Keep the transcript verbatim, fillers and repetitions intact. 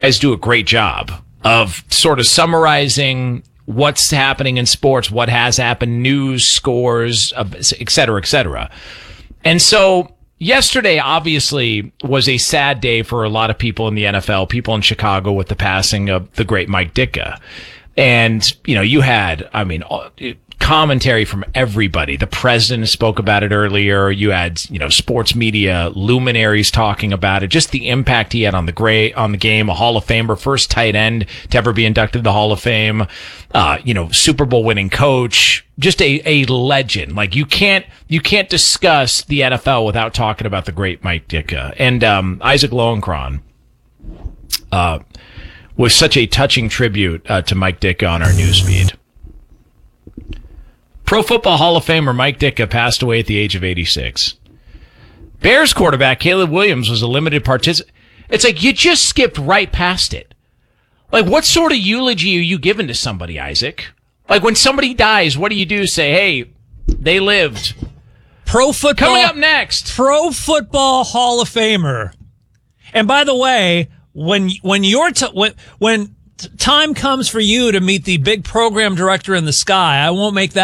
guys do a great job of sort of summarizing what's happening in sports, what has happened, news, scores, et cetera, et cetera. And so yesterday, obviously, was a sad day for a lot of people in the N F L, people in Chicago, with the passing of the great Mike Ditka. And, you know, you had, I mean, commentary from everybody. The president spoke about it earlier. You had, you know, sports media luminaries talking about it, just the impact he had on the great, on the game, a Hall of Famer, first tight end to ever be inducted to the Hall of Fame, uh, you know, Super Bowl winning coach, just a, a legend. Like you can't, you can't discuss the N F L without talking about the great Mike Ditka. And, um, Isaac Lowenkron, uh, was such a touching tribute, uh, to Mike Ditka on our newsfeed. Pro Football Hall of Famer Mike Ditka passed away at the age of eighty-six. Bears quarterback Caleb Williams was a limited participant. It's like you just skipped right past it. Like, what sort of eulogy are you giving to somebody, Isaac? Like, when somebody dies, what do you do? Say, hey, they lived. Pro Football. Coming up next. Pro Football Hall of Famer. And by the way, when when your t- when when time comes for you to meet the big program director in the sky, I won't make that